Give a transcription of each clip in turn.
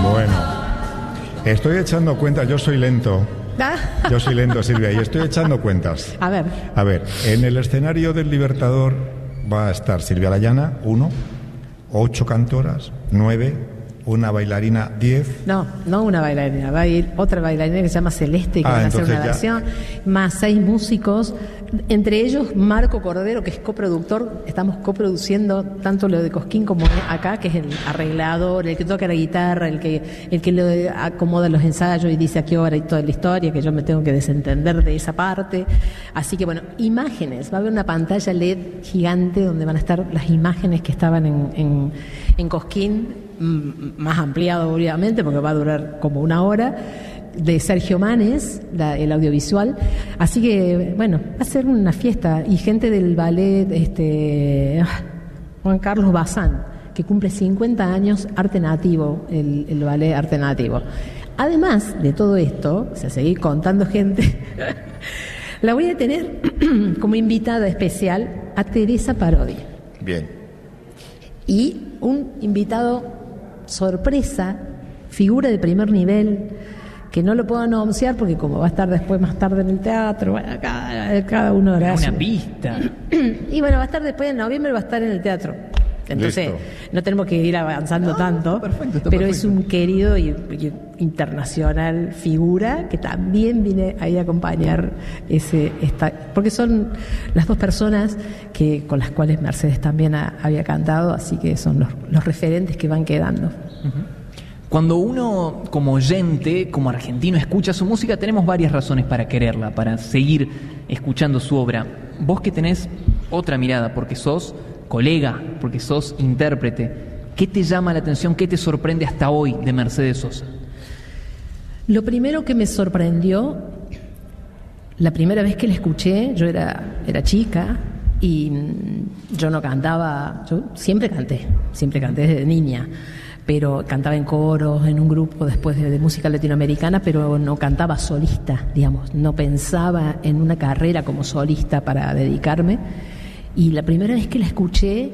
Bueno, estoy echando cuentas, yo soy lento. Yo soy lento, Silvia, y estoy echando cuentas. A ver, en el escenario del Libertador va a estar Silvia Layana, 1, 8 cantoras, 9, una bailarina, 10. No una bailarina, va a ir otra bailarina que se llama Celeste, que va a hacer una versión, más 6 músicos, entre ellos Marco Cordero, que es coproductor. Estamos coproduciendo tanto lo de Cosquín como acá, que es el arreglador, el que toca la guitarra, el que le acomoda los ensayos y dice a qué hora y toda la historia, que yo me tengo que desentender de esa parte. Así que bueno, imágenes, va a haber una pantalla LED gigante donde van a estar las imágenes que estaban en Cosquín, más ampliado obviamente porque va a durar como 1 hora, de Sergio Manes, el audiovisual. Así que bueno, va a ser una fiesta, y gente del ballet, Juan Carlos Bazán, que cumple 50 años, arte nativo, el ballet arte nativo. Además de todo esto, o sea, seguir contando gente, la voy a tener como invitada especial a Teresa Parodi. Bien. Y un invitado sorpresa, figura de primer nivel, que no lo puedo anunciar porque como va a estar después más tarde en el teatro, bueno, cada uno hará una pista. Y bueno, va a estar después en noviembre, va a estar en el teatro. Entonces, listo. No tenemos que ir avanzando tanto, perfecto, pero perfecto. es un querido y internacional figura que también viene ahí a acompañar porque son las 2 personas con las cuales Mercedes también había cantado, así que son los referentes que van quedando. Cuando uno, como oyente, como argentino, escucha su música, tenemos varias razones para quererla, para seguir escuchando su obra. Vos que tenés otra mirada, porque sos colega, porque sos intérprete, ¿qué te llama la atención, qué te sorprende hasta hoy de Mercedes Sosa? Lo primero que me sorprendió, la primera vez que la escuché, yo era chica y yo no cantaba, yo siempre canté desde niña, pero cantaba en coros, en un grupo después de música latinoamericana, pero no cantaba solista, digamos, no pensaba en una carrera como solista para dedicarme. Y la primera vez que la escuché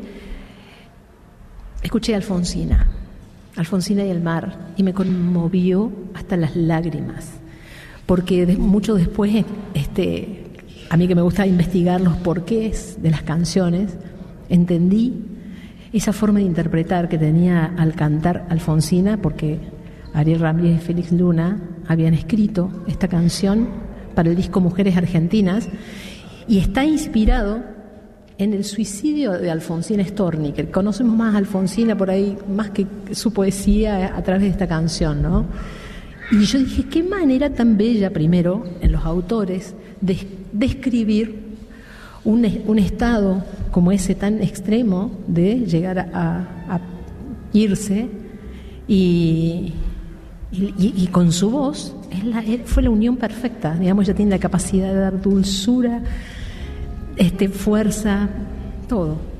a Alfonsina y el mar, y me conmovió hasta las lágrimas, porque mucho después, a mí que me gusta investigar los porqués de las canciones, entendí esa forma de interpretar que tenía al cantar Alfonsina, porque Ariel Ramírez y Félix Luna habían escrito esta canción para el disco Mujeres Argentinas, y está inspirado en el suicidio de Alfonsina Storni, que conocemos más a Alfonsina por ahí, más que su poesía, a través de esta canción, ¿no? Y yo dije, qué manera tan bella, primero, en los autores, de describir un estado como ese tan extremo de llegar a irse, y con su voz fue la unión perfecta, digamos. Ella tiene la capacidad de dar dulzura, fuerza, todo.